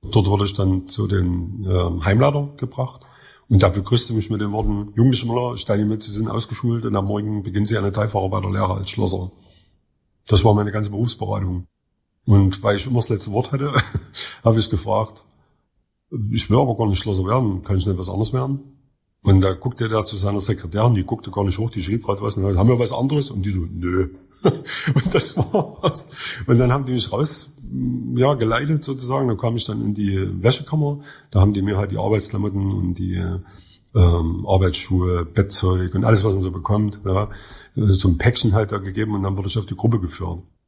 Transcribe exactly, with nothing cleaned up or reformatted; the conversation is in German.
Dort wurde ich dann zu den äh, Heimleiter gebracht. Und da begrüßte mich mit den Worten, Jugendliche Müller, ich teile mit, Sie sind ausgeschult und am Morgen beginnen Sie eine Teilfahrer bei der Lehre als Schlosser. Das war meine ganze Berufsberatung. Und weil ich immer das letzte Wort hatte, habe ich gefragt, ich will aber gar nicht Schlosser werden, kann ich nicht was anderes werden? Und da guckte der zu seiner Sekretärin, die guckte gar nicht hoch, die schrieb gerade was, und haben wir was anderes? Und die so, nö. Und das war was. Und dann haben die mich raus, ja, geleitet sozusagen. Da kam ich dann in die Wäschekammer. Da haben die mir halt die Arbeitsklamotten und die ähm, Arbeitsschuhe, Bettzeug und alles, was man so bekommt, ja, so ein Päckchen halt da gegeben und dann wurde ich auf die Gruppe geführt.